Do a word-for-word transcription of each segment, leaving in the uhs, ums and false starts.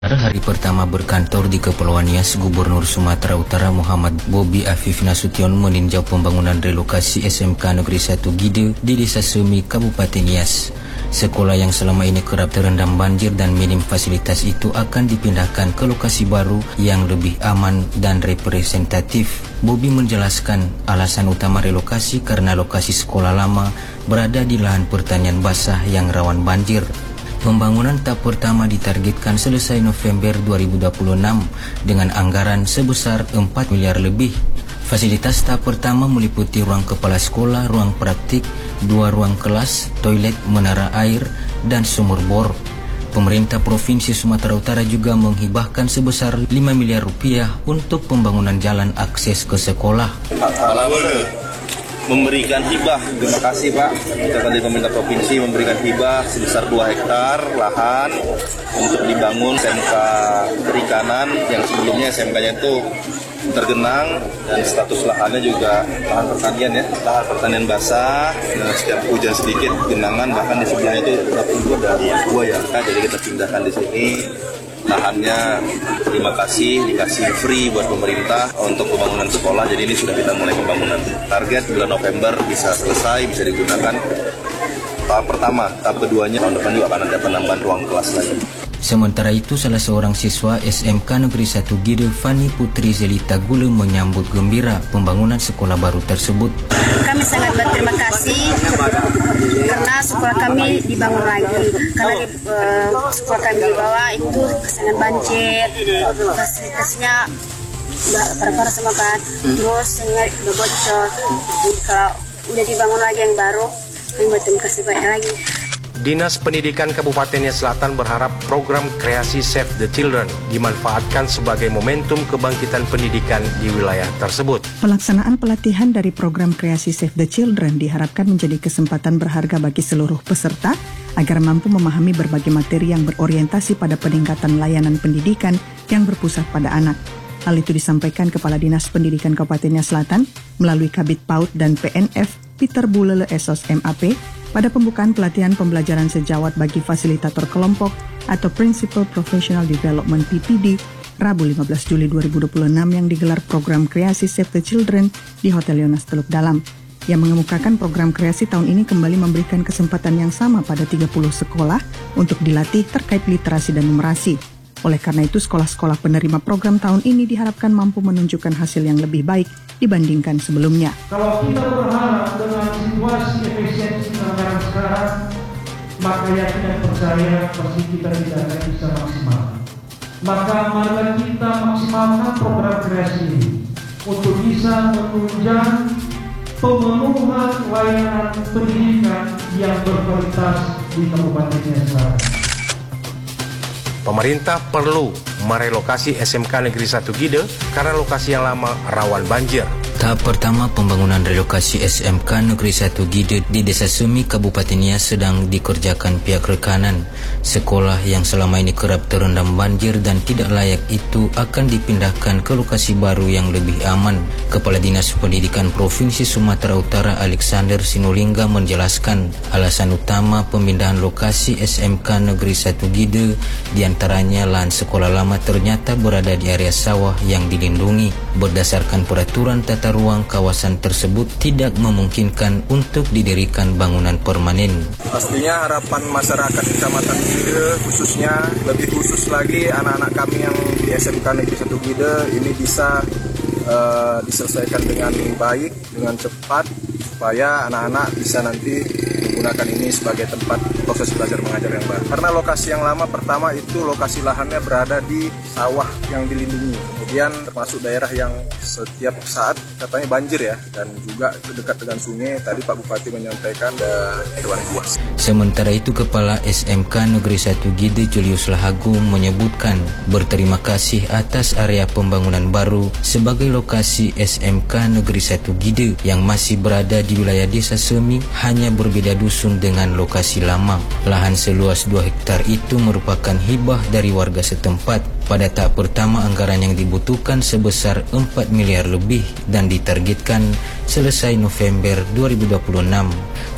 Pada hari pertama berkantor di Kepulauan Nias, Gubernur Sumatera Utara Muhammad Bobi Afif Nasution meninjau pembangunan relokasi S M K Negeri satu Gide di Desa Semi, Kabupaten Nias. Sekolah yang selama ini kerap terendam banjir dan minim fasilitas itu akan dipindahkan ke lokasi baru yang lebih aman dan representatif. Bobi menjelaskan alasan utama relokasi karena lokasi sekolah lama berada di lahan pertanian basah yang rawan banjir. Pembangunan tahap pertama ditargetkan selesai November dua ribu dua puluh enam dengan anggaran sebesar empat miliar lebih. Fasilitas tahap pertama meliputi ruang kepala sekolah, ruang praktik, dua ruang kelas, toilet, menara air, dan sumur bor. Pemerintah Provinsi Sumatera Utara juga menghibahkan sebesar lima miliar rupiah untuk pembangunan jalan akses ke sekolah. Memberikan hibah, terima kasih Pak. Kita tadi pemerintah provinsi memberikan hibah sebesar dua hektar lahan untuk dibangun S M K perikanan yang sebelumnya S M K-nya itu tergenang dan status lahannya juga lahan pertanian ya, lahan pertanian basah. Dan setiap hujan sedikit genangan, bahkan di sebelahnya itu udah tumbuh dari gua ya. Nah, jadi kita pindahkan di sini. Lahannya terima kasih dikasih free buat pemerintah untuk pembangunan sekolah, jadi ini sudah kita mulai pembangunan. Target bulan November bisa selesai, bisa digunakan. Tahap pertama, tahap keduanya tahun depan juga akan ada penambahan ruang kelas lagi. Sementara itu, salah seorang siswa S M K Negeri satu Gide, Fani Putri Zelita Gule, menyambut gembira pembangunan sekolah baru tersebut. Kami sangat berterima kasih karena sekolah kami dibangun lagi. Karena di, uh, sekolah kami di bawah itu kesangan banjir, fasilitasnya udah parah-parah sama kan, terus sungai udah bocor. Jadi kalau udah dibangun lagi yang baru, kami berterima kasih banyak lagi. Dinas Pendidikan Kabupaten Nias Selatan berharap program kreasi Save the Children dimanfaatkan sebagai momentum kebangkitan pendidikan di wilayah tersebut. Pelaksanaan pelatihan dari program kreasi Save the Children diharapkan menjadi kesempatan berharga bagi seluruh peserta agar mampu memahami berbagai materi yang berorientasi pada peningkatan layanan pendidikan yang berpusat pada anak. Hal itu disampaikan Kepala Dinas Pendidikan Kabupaten Nias Selatan melalui Kabid PAUD dan P N F Peter Bulele Esos M A P pada pembukaan pelatihan pembelajaran sejawat bagi fasilitator kelompok atau Principal Professional Development P P D Rabu lima belas Juli dua ribu dua puluh enam yang digelar program kreasi Save the Children di Hotel Yonas Teluk Dalam. Yang mengemukakan program kreasi tahun ini kembali memberikan kesempatan yang sama pada tiga puluh sekolah untuk dilatih terkait literasi dan numerasi. Oleh karena itu, sekolah-sekolah penerima program tahun ini diharapkan mampu menunjukkan hasil yang lebih baik dibandingkan sebelumnya. Kalau kita berharap dengan situasi efisiensi anggaran sekarang, maka yakin dan percaya pasti kita tidak akan bisa maksimal. Maka marilah kita maksimalkan program kreasi ini untuk bisa menunjang pemenuhan layanan pendidikan yang berkualitas di Kabupaten Nias Selatan. Pemerintah perlu merelokasi S M K Negeri satu Gide karena lokasi yang lama rawan banjir. Tahap pertama pembangunan relokasi S M K Negeri satu Gide di Desa Semi, Kabupaten Nias sedang dikerjakan pihak rekanan. Sekolah yang selama ini kerap terendam banjir dan tidak layak itu akan dipindahkan ke lokasi baru yang lebih aman. Kepala Dinas Pendidikan Provinsi Sumatera Utara Alexander Sinulinga menjelaskan alasan utama pemindahan lokasi S M K Negeri satu Gide diantaranya lahan sekolah lama ternyata berada di area sawah yang dilindungi. Berdasarkan peraturan tata ruang, kawasan tersebut tidak memungkinkan untuk didirikan bangunan permanen. Pastinya harapan masyarakat Kecamatan Gide, khususnya lebih khusus lagi anak-anak kami yang di S M K Negeri satu Gide ini bisa uh, diselesaikan dengan baik, dengan cepat, supaya anak-anak bisa nanti menggunakan ini sebagai tempat proses belajar mengajar yang baru. Karena lokasi yang lama pertama itu lokasi lahannya berada di sawah yang dilindungi. Kemudian termasuk daerah yang setiap saat katanya banjir ya, dan juga dekat dengan sungai. Tadi Pak Bupati menyampaikan ada hewan buas. Sementara itu, Kepala S M K Negeri satu Gide Julius Lahagu menyebutkan berterima kasih atas area pembangunan baru sebagai lokasi S M K Negeri satu Gide yang masih berada di wilayah Desa Semi, hanya berbeda dusun dengan lokasi lama. Lahan seluas dua hektar itu merupakan hibah dari warga setempat. Pada tahap pertama, anggaran yang dibutuhkan sebesar empat miliar lebih dan ditargetkan selesai November dua ribu dua puluh enam.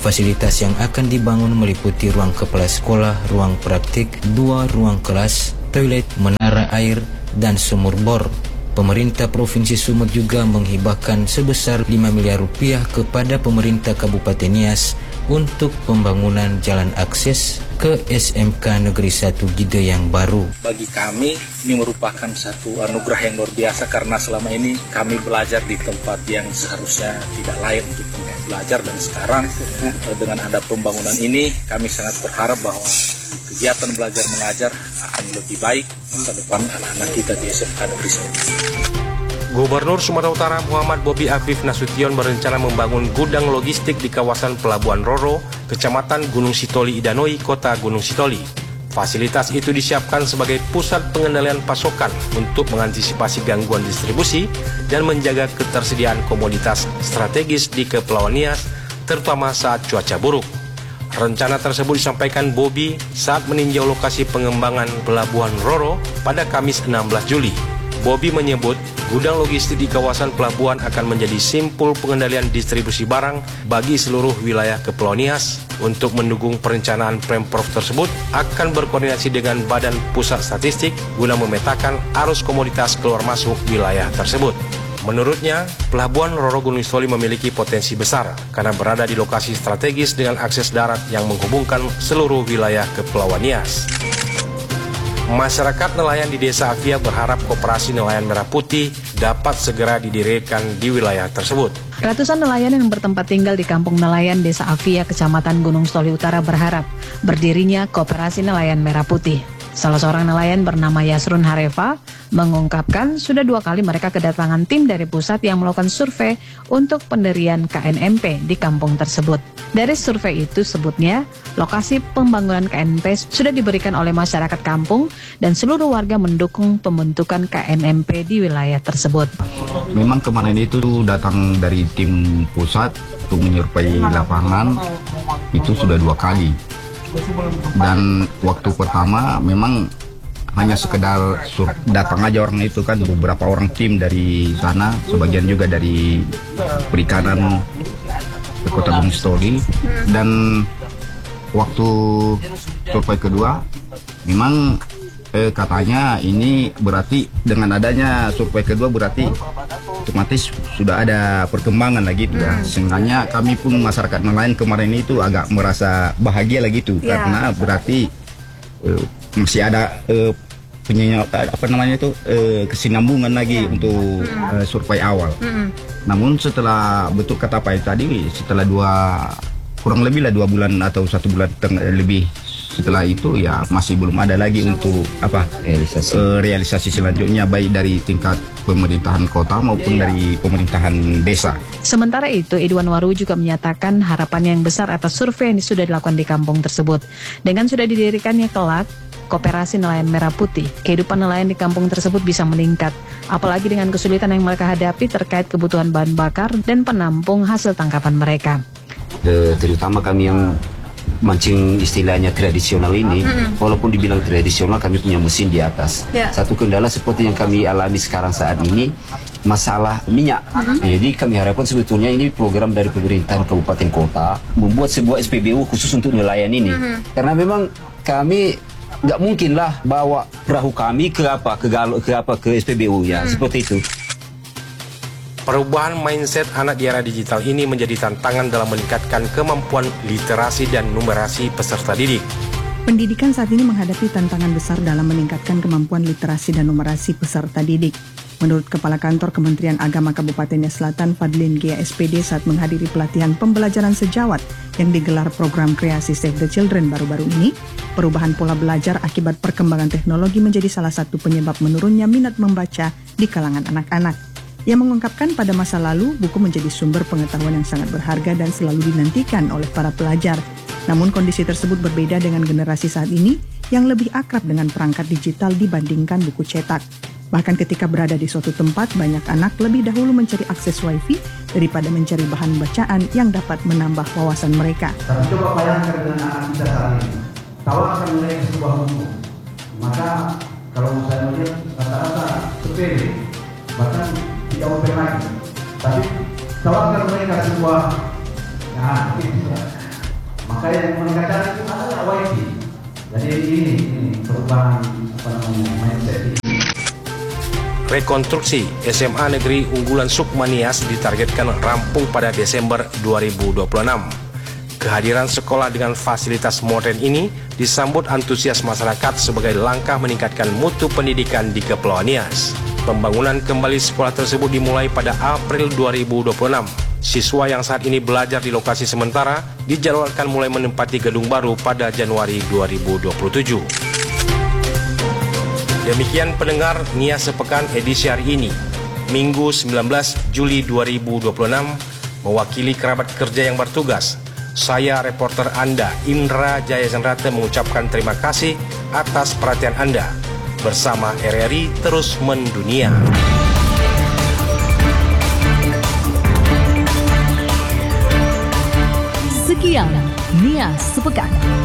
Fasilitas yang akan dibangun meliputi ruang kepala sekolah, ruang praktik, dua ruang kelas, toilet, menara air, dan sumur bor. Pemerintah Provinsi Sumut juga menghibahkan sebesar lima miliar rupiah kepada pemerintah Kabupaten Nias untuk pembangunan jalan akses ke S M K Negeri satu Gide yang baru. Bagi kami ini merupakan satu anugerah yang luar biasa karena selama ini kami belajar di tempat yang seharusnya tidak layak untuk belajar, dan sekarang dengan ada pembangunan ini kami sangat berharap bahwa kegiatan belajar mengajar akan lebih baik masa depan anak-anak kita di S M K Negeri satu. Gubernur Sumatera Utara Muhammad Bobi Afif Nasution berencana membangun gudang logistik di kawasan Pelabuhan Roro, Kecamatan Gunung Sitoli Idanoi, Kota Gunung Sitoli. Fasilitas itu disiapkan sebagai pusat pengendalian pasokan untuk mengantisipasi gangguan distribusi dan menjaga ketersediaan komoditas strategis di Kepulauan Nias, terutama saat cuaca buruk. Rencana tersebut disampaikan Bobi saat meninjau lokasi pengembangan Pelabuhan Roro pada Kamis enam belas Juli. Bobi menyebut gudang logistik di kawasan pelabuhan akan menjadi simpul pengendalian distribusi barang bagi seluruh wilayah Kepulauan Nias. Untuk mendukung perencanaan Pemprov tersebut akan berkoordinasi dengan Badan Pusat Statistik guna memetakan arus komoditas keluar masuk wilayah tersebut. Menurutnya, Pelabuhan Roro Gunung Sitoli memiliki potensi besar karena berada di lokasi strategis dengan akses darat yang menghubungkan seluruh wilayah Kepulauan Nias. Masyarakat nelayan di Desa Avia berharap Koperasi Nelayan Merah Putih dapat segera didirikan di wilayah tersebut. Ratusan nelayan yang bertempat tinggal di Kampung Nelayan Desa Avia, Kecamatan Gunung Sitoli Utara berharap berdirinya Koperasi Nelayan Merah Putih. Salah seorang nelayan bernama Yasrun Hareva mengungkapkan sudah dua kali mereka kedatangan tim dari pusat yang melakukan survei untuk pendirian K N M P di kampung tersebut. Dari survei itu sebutnya, lokasi pembangunan K N M P sudah diberikan oleh masyarakat kampung dan seluruh warga mendukung pembentukan K N M P di wilayah tersebut. Memang kemarin itu datang dari tim pusat untuk menyurvei lapangan, itu sudah dua kali. Dan waktu pertama memang hanya sekedar sur, datang aja orang itu kan, beberapa orang tim dari sana, sebagian juga dari perikanan ke Kota Gunung Sitoli. Dan waktu survei kedua memang eh, katanya ini berarti dengan adanya survei kedua berarti otomatis sudah ada perkembangan lagi gitu ya. Sehingga kami pun masyarakat nelayan kemarin itu agak merasa bahagia lagi gitu ya. Karena berarti uh, masih ada uh, penyenya, apa namanya itu uh, kesinambungan lagi hmm. untuk uh, survei awal. Hmm. Namun setelah betul kata Pak tadi, setelah dua kurang lebih lah dua bulan atau satu bulan lebih setelah itu ya masih belum ada lagi untuk apa realisasi, uh, realisasi selanjutnya baik dari tingkat pemerintahan kota maupun dari pemerintahan desa. Sementara itu, Idwan Waru juga menyatakan harapan yang besar atas survei yang sudah dilakukan di kampung tersebut. Dengan sudah didirikannya kelak Koperasi Nelayan Merah Putih, kehidupan nelayan di kampung tersebut bisa meningkat, apalagi dengan kesulitan yang mereka hadapi terkait kebutuhan bahan bakar dan penampung hasil tangkapan mereka. De, terutama kami yang mancing istilahnya tradisional ini, mm-hmm. walaupun dibilang tradisional kami punya mesin di atas. Yeah. Satu kendala seperti yang kami alami sekarang saat ini, masalah minyak. Mm-hmm. Jadi kami harapkan sebetulnya ini program dari pemerintahan kabupaten kota membuat sebuah S P B U khusus untuk nelayan ini. Mm-hmm. Karena memang kami nggak mungkin lah bawa perahu kami ke apa ke galo ke apa ke S P B U ya, mm-hmm. seperti itu. Perubahan mindset anak di era digital ini menjadi tantangan dalam meningkatkan kemampuan literasi dan numerasi peserta didik. Pendidikan saat ini menghadapi tantangan besar dalam meningkatkan kemampuan literasi dan numerasi peserta didik. Menurut Kepala Kantor Kementerian Agama Kabupaten Nias Selatan, Fadlin Gia S P D saat menghadiri pelatihan pembelajaran sejawat yang digelar program kreasi Save the Children baru-baru ini, perubahan pola belajar akibat perkembangan teknologi menjadi salah satu penyebab menurunnya minat membaca di kalangan anak-anak. Ia mengungkapkan pada masa lalu, buku menjadi sumber pengetahuan yang sangat berharga dan selalu dinantikan oleh para pelajar. Namun kondisi tersebut berbeda dengan generasi saat ini yang lebih akrab dengan perangkat digital dibandingkan buku cetak. Bahkan ketika berada di suatu tempat, banyak anak lebih dahulu mencari akses wifi daripada mencari bahan bacaan yang dapat menambah wawasan mereka. Tapi coba bayangkan dengan anak kita saat ini, tawarkan mereka sebuah buku. Maka kalau saya melihat rata-rata sepele, bahkan tidak open lagi, tapi tawarkan mereka sebuah, nah gitu. Maka yang mereka cari itu adalah wifi. Jadi ini, ini perubahan apa namanya mindset ini. Rekonstruksi S M A Negeri Unggulan Sukmanias ditargetkan rampung pada Desember dua ribu dua puluh enam. Kehadiran sekolah dengan fasilitas modern ini disambut antusias masyarakat sebagai langkah meningkatkan mutu pendidikan di Kepulauan Nias. Pembangunan kembali sekolah tersebut dimulai pada April dua ribu dua puluh enam. Siswa yang saat ini belajar di lokasi sementara dijadwalkan mulai menempati gedung baru pada Januari dua ribu dua puluh tujuh. Demikian pendengar Nias Sepekan edisi hari ini, Minggu sembilan belas Juli dua ribu dua puluh enam, mewakili kerabat kerja yang bertugas, saya reporter Anda Indra Jaya Zanrata mengucapkan terima kasih atas perhatian Anda. Bersama R R I terus mendunia. Sekian Nias Sepekan.